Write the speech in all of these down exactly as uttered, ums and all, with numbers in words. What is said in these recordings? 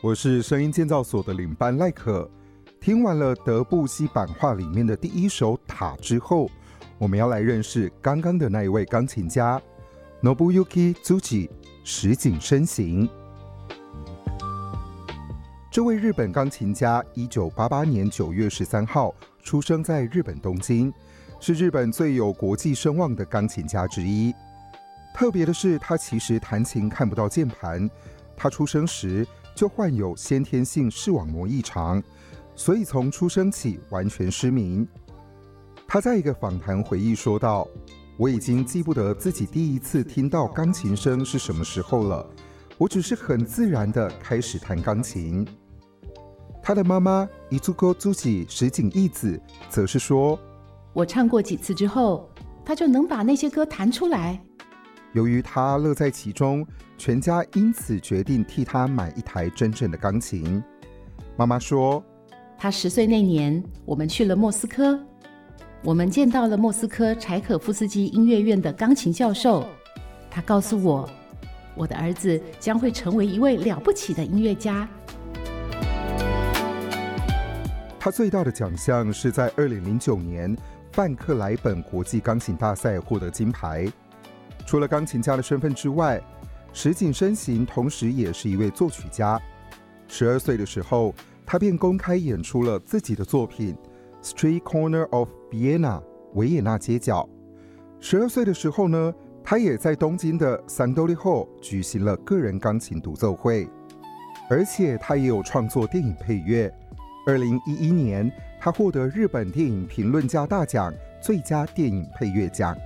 我是声音建造所的领班赖可。听完了德布西版画里面的第一首塔之后，我们要来认识刚刚的那一位钢琴家 Nobuyuki Tsuji 石井伸行。这位日本钢琴家一九八八年九月十三号出生在日本东京，是日本最有国际声望的钢琴家之一。特别的是，他其实弹琴看不到键盘，他出生时就患有先天性视网膜异常，所以从出生起完全失明。他在一个访谈回忆说道，我已经记不得自己第一次听到钢琴声是什么时候了，我只是很自然地开始弹钢琴。他的妈妈伊zuko Tsuji 石井义子则是说， 我唱过几次之后，他就能把那些歌弹出来。 由于他乐在其中，全家因此决定替他买一台真正的钢琴。妈妈说， 他十岁那年，我们去了莫斯科，我们见到了莫斯科柴可夫斯基音乐院的钢琴教授。他告诉我，我的儿子将会成为一位了不起的音乐家。 他最大的奖项是在二零零九年范克莱本国际钢琴大赛获得金牌。除了钢琴家的身份之外，石井伸行同时也是一位作曲家。十二岁的时候，他便公开演出了自己的作品 Street Corner of Vienna 维也纳街角。十二岁的时候呢，他也在东京的 Sandoli Hall 举行了个人钢琴独奏会，而且他也有创作电影配乐。二零一一年，他获得日本电影评论家大奖最佳电影配乐奖。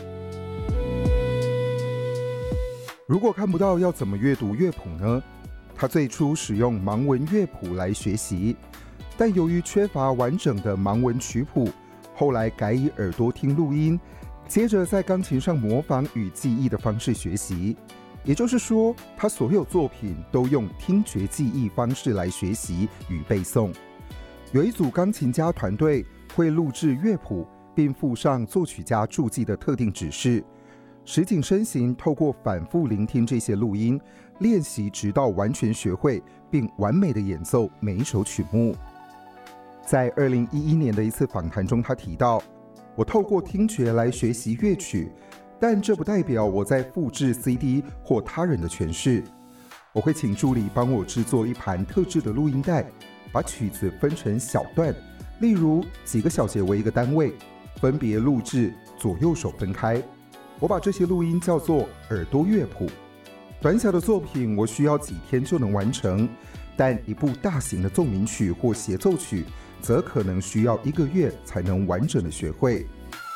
如果看不到要怎么阅读乐谱呢？他最初使用盲文乐谱来学习，但由于缺乏完整的盲文曲谱，后来改以耳朵听录音，接着在钢琴上模仿与记忆的方式学习。也就是说，他所有作品都用听觉记忆方式来学习与背诵。有一组钢琴家团队会录制乐谱，并附上作曲家注记的特定指示。石井伸行透过反复聆听这些录音，练习直到完全学会，并完美的演奏每一首曲目。在二零一一年的一次访谈中，他提到，我透过听觉来学习乐曲，但这不代表我在复制 C D 或他人的诠释。我会请助理帮我制作一盘特制的录音带，把曲子分成小段，例如几个小节为一个单位，分别录制，左右手分开。我把这些录音叫做耳朵乐谱。短小的作品我需要几天就能完成，但一部大型的奏鸣曲或协奏曲则可能需要一个月才能完整的学会。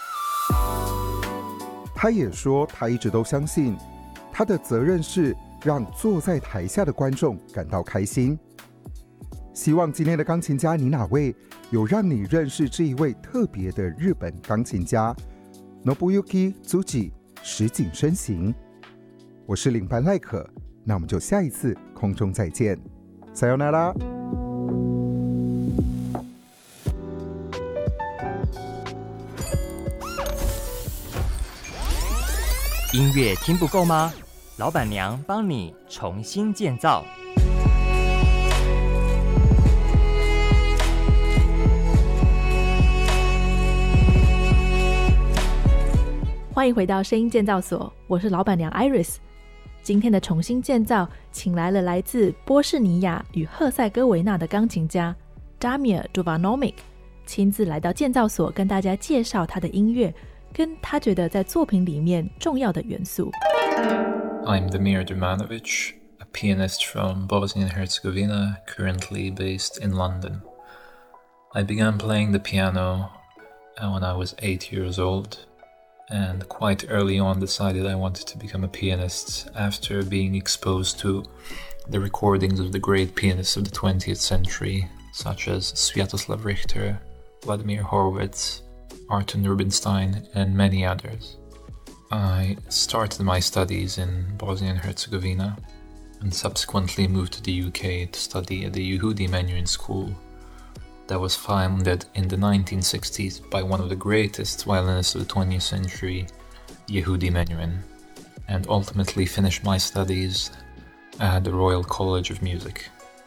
他也说，他一直都相信他的责任是让坐在台下的观众感到开心。希望今天的钢琴家你哪位有让你认识这一位特别的日本钢琴家Nobuyuki Tsuji 石井伸行。我是领班赖可，那我们就下一次空中再见，さよなら。 音乐听不够吗？老板娘帮你重新建造。 欢迎回到声音建造所，我是老板娘 Iris。 今天的重新建造请来了来自波士尼亚与赫塞哥维纳的钢琴家 Damir Jovanovic， 亲自来到建造所跟大家介绍他的音乐跟他觉得在作品里面重要的元素。 I'm Damir Jovanovic, a pianist from Bosnia and Herzegovina, currently based in London. I began playing the piano when I was eight years old.And quite early on decided I wanted to become a pianist after being exposed to the recordings of the great pianists of the twentieth century, such as Sviatoslav Richter, Vladimir Horowitz, Artur Rubinstein, and many others. I started my studies in Bosnia and Herzegovina and subsequently moved to the U K to study at the Yehudi Menuhin School.That was founded in the nineteen sixties by one of the greatest violinists of the twentieth century, Yehudi Menuhin, and ultimately finished my studies at the Royal College of Music.